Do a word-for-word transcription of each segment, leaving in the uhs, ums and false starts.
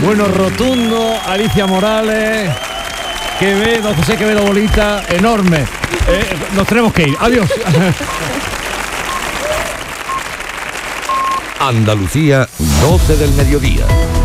Bueno, rotundo, Alicia Morales, Quevedo, José Quevedo Bolita, enorme. Eh, nos tenemos que ir. Adiós. Andalucía, doce del mediodía.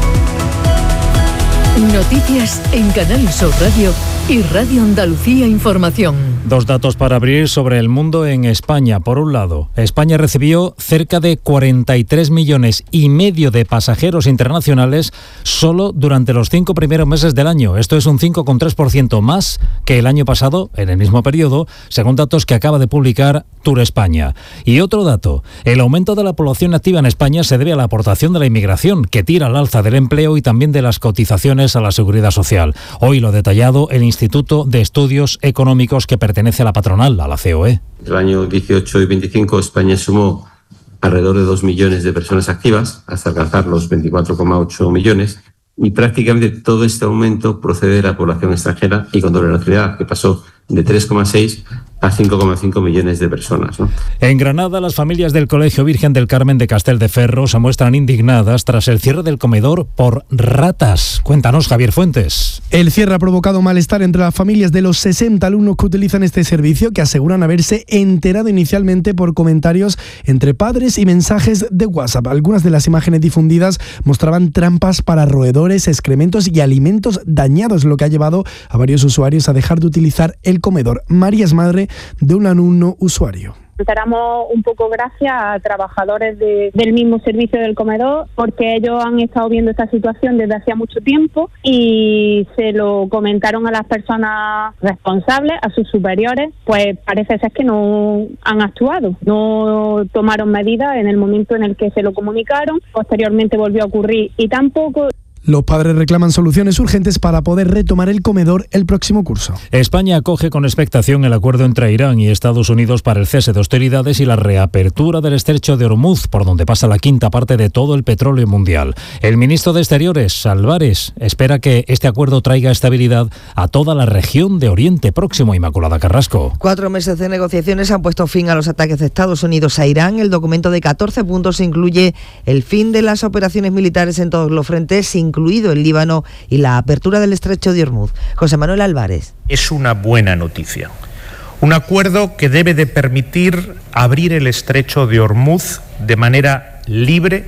Noticias en Canal Sur Radio y Radio Andalucía Información. Dos datos para abrir sobre el mundo en España. Por un lado, España recibió cerca de cuarenta y tres millones y medio de pasajeros internacionales solo durante los cinco primeros meses del año. Esto es un cinco coma tres por ciento más que el año pasado, en el mismo periodo, según datos que acaba de publicar Tour España. Y otro dato, el aumento de la población activa en España se debe a la aportación de la inmigración, que tira al alza del empleo y también de las cotizaciones a la Seguridad Social. Hoy lo detallado el Instituto de Estudios Económicos, que pertenece a la patronal, a la C O E. Entre el año dieciocho y veinticinco, España sumó alrededor de dos millones de personas activas, hasta alcanzar los veinticuatro coma ocho millones, y prácticamente todo este aumento procede de la población extranjera y con doble nacionalidad, que pasó de tres coma seis a cinco coma cinco millones de personas, ¿no? En Granada, las familias del Colegio Virgen del Carmen de Castelldefels se muestran indignadas tras el cierre del comedor por ratas. Cuéntanos, Javier Fuentes. El cierre ha provocado malestar entre las familias de los sesenta alumnos que utilizan este servicio, que aseguran haberse enterado inicialmente por comentarios entre padres y mensajes de WhatsApp. Algunas de las imágenes difundidas mostraban trampas para roedores, excrementos y alimentos dañados, lo que ha llevado a varios usuarios a dejar de utilizar el comedor. María es madre de un alumno usuario. Enteramos un poco gracias a trabajadores de, del mismo servicio del comedor, porque ellos han estado viendo esta situación desde hacía mucho tiempo y se lo comentaron a las personas responsables, a sus superiores. Pues parece ser que no han actuado, no tomaron medidas en el momento en el que se lo comunicaron. Posteriormente volvió a ocurrir y tampoco. Los padres reclaman soluciones urgentes para poder retomar el comedor el próximo curso. España acoge con expectación el acuerdo entre Irán y Estados Unidos para el cese de hostilidades y la reapertura del estrecho de Hormuz, por donde pasa la quinta parte de todo el petróleo mundial. El ministro de Exteriores, Álvarez, espera que este acuerdo traiga estabilidad a toda la región de Oriente Próximo. Inmaculada Carrasco. Cuatro meses de negociaciones han puesto fin a los ataques de Estados Unidos a Irán. El documento de catorce puntos incluye el fin de las operaciones militares en todos los frentes, incluido el Líbano, y la apertura del estrecho de Hormuz. José Manuel Álvarez. Es una buena noticia. Un acuerdo que debe de permitir abrir el estrecho de Hormuz de manera libre,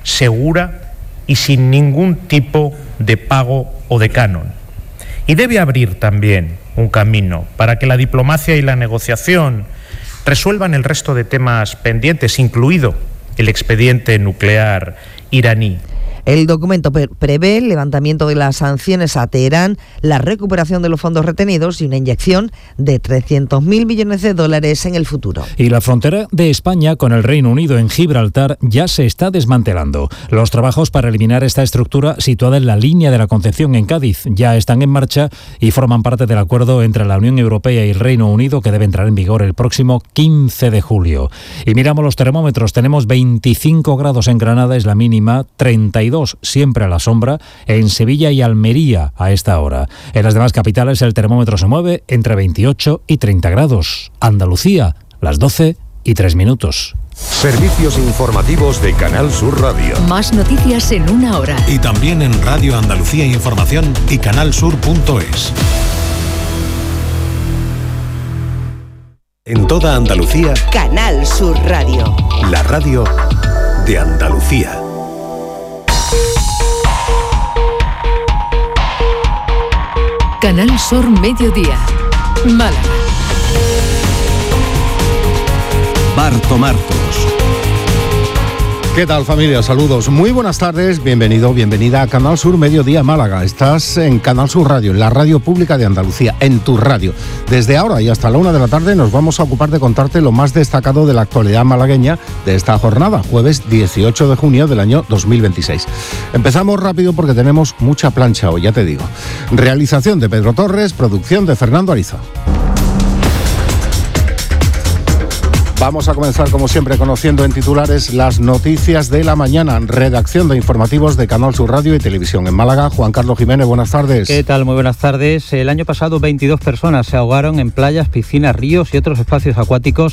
segura y sin ningún tipo de pago o de canon. Y debe abrir también un camino para que la diplomacia y la negociación resuelvan el resto de temas pendientes, incluido el expediente nuclear iraní. El documento prevé el levantamiento de las sanciones a Teherán, la recuperación de los fondos retenidos y una inyección de trescientos mil millones de dólares en el futuro. Y la frontera de España con el Reino Unido en Gibraltar ya se está desmantelando. Los trabajos para eliminar esta estructura situada en la línea de la Concepción en Cádiz ya están en marcha y forman parte del acuerdo entre la Unión Europea y el Reino Unido, que debe entrar en vigor el próximo quince de julio. Y miramos los termómetros, tenemos veinticinco grados en Granada, es la mínima, treinta y dos siempre a la sombra en Sevilla y Almería a esta hora. En las demás capitales el termómetro se mueve entre veintiocho y treinta grados. Andalucía, las doce y tres minutos. Servicios informativos de Canal Sur Radio. Más noticias en una hora. Y también en Radio Andalucía Información y canalsur punto es. En toda Andalucía, Canal Sur Radio. La radio de Andalucía. Canal Sur Mediodía, Málaga. Barto Martos. ¿Qué tal, familia? Saludos. Muy buenas tardes. Bienvenido, bienvenida a Canal Sur Mediodía Málaga. Estás en Canal Sur Radio, en la radio pública de Andalucía, en tu radio. Desde ahora y hasta la una de la tarde nos vamos a ocupar de contarte lo más destacado de la actualidad malagueña de esta jornada, jueves dieciocho de junio del año dos mil veintiséis. Empezamos rápido porque tenemos mucha plancha hoy, ya te digo. Realización de Pedro Torres, producción de Fernando Ariza. Vamos a comenzar, como siempre, conociendo en titulares las noticias de la mañana. Redacción de informativos de Canal Sur Radio y Televisión en Málaga. Juan Carlos Jiménez, buenas tardes. ¿Qué tal? Muy buenas tardes. El año pasado veintidós personas se ahogaron en playas, piscinas, ríos y otros espacios acuáticos